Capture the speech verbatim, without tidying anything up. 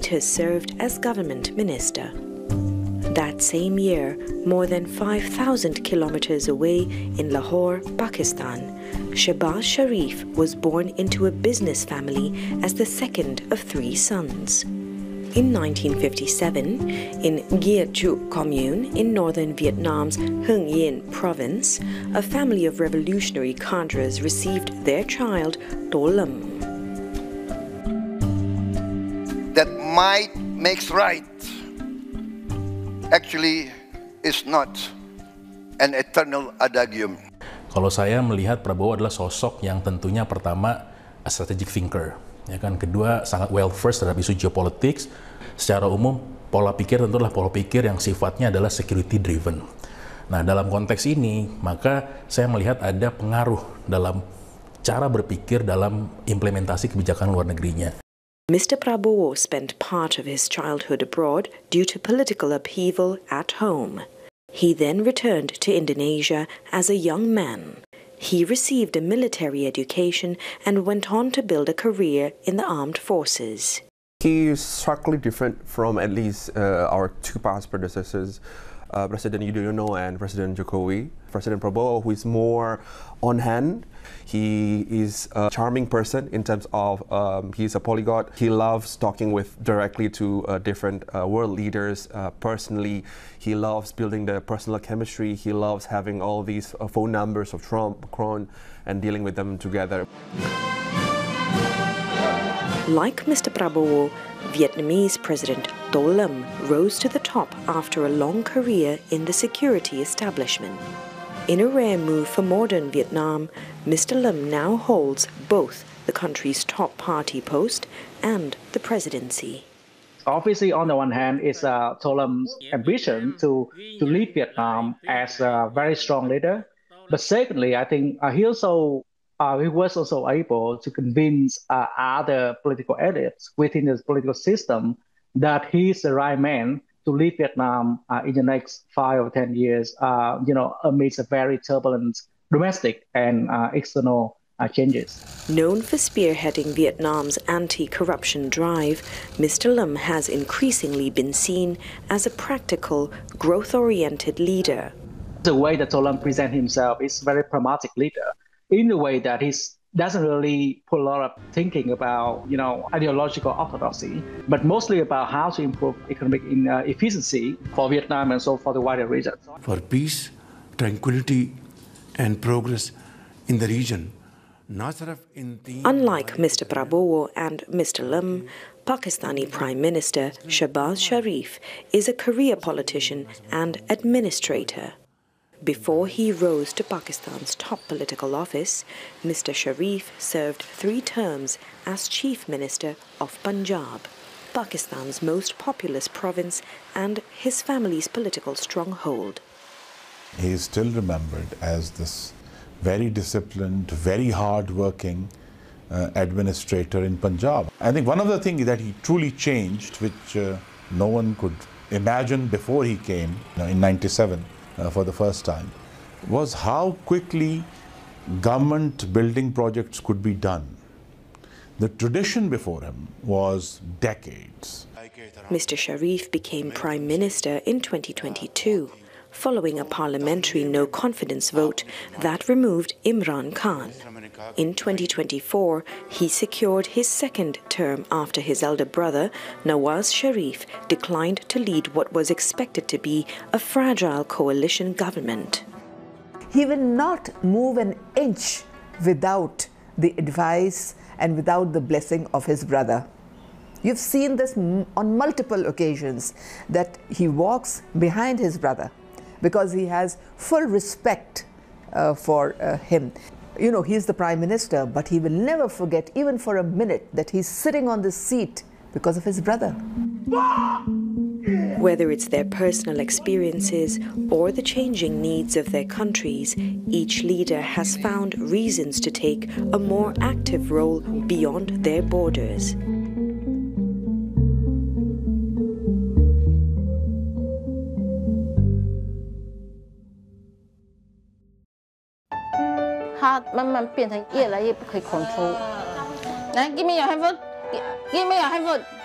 later served as government minister. That same year, more than five thousand kilometers away in Lahore, Pakistan, Shehbaz Sharif was born into a business family as the second of three sons. In nineteen fifty-seven, in Gia Chu commune in northern Vietnam's Hưng Yên province, a family of revolutionary cadres received their child, To Lam. That might makes right actually is not an eternal adagium. Kalau saya melihat Prabowo adalah sosok yang tentunya pertama a strategic thinker, ya kan. Kedua sangat well versed terhadap isu geopolitics. Secara umum pola pikir tentu adalah pola pikir yang sifatnya adalah security driven. Nah, dalam konteks ini maka saya melihat ada pengaruh dalam cara berpikir dalam implementasi kebijakan luar negerinya. Mister Prabowo spent part of his childhood abroad due to political upheaval at home. He then returned to Indonesia as a young man. He received a military education and went on to build a career in the armed forces. He is starkly different from at least uh, our two past predecessors, uh, President Yudhoyono and President Jokowi. President Prabowo, who is more on hand. He is a charming person in terms of um, he's a polyglot. He loves talking with directly to uh, different uh, world leaders uh, personally. He loves building the personal chemistry. He loves having all these uh, phone numbers of Trump, Macron, and dealing with them together. Like Mister Prabowo, Vietnamese President To Lam rose to the top after a long career in the security establishment. In a rare move for modern Vietnam, Mister Lam now holds both the country's top party post and the presidency. Obviously, on the one hand, it's uh, To Lam's ambition to, to lead Vietnam as a very strong leader. But secondly, I think uh, he also uh, he was also able to convince uh, other political elites within the political system that he's the right man to lead Vietnam uh, in the next five or ten years, uh, you know, amidst a very turbulent domestic and uh, external uh, changes. Known for spearheading Vietnam's anti-corruption drive, Mister Lam has increasingly been seen as a practical, growth-oriented leader. The way that To Lam presents himself is a very pragmatic leader, in the way that he doesn't really put a lot of thinking about, you know, ideological orthodoxy, but mostly about how to improve economic in, uh, efficiency for Vietnam and so for the wider region. For peace, tranquility, and progress in the region. Unlike Mister Prabowo and Mister Lam, Pakistani Prime Minister Shehbaz Sharif is a career politician and administrator. Before he rose to Pakistan's top political office, Mister Sharif served three terms as Chief Minister of Punjab, Pakistan's most populous province and his family's political stronghold. He is still remembered as this very disciplined, very hard-working uh, administrator in Punjab. I think one of the things that he truly changed, which uh, no one could imagine before he came, you know, in ninety-seven, Uh, for the first time, was how quickly government building projects could be done. The tradition before him was decades. Mister Sharif became Prime Minister in twenty twenty-two, following a parliamentary no-confidence vote that removed Imran Khan. In twenty twenty-four, he secured his second term after his elder brother, Nawaz Sharif, declined to lead what was expected to be a fragile coalition government. He will not move an inch without the advice and without the blessing of his brother. You've seen this on multiple occasions, that he walks behind his brother because he has full respect uh, for uh, him. You know, he's the Prime Minister, but he will never forget, even for a minute, that he's sitting on this seat because of his brother. Whether it's their personal experiences or the changing needs of their countries, each leader has found reasons to take a more active role beyond their borders. Give me your headphone. Give me your headphone.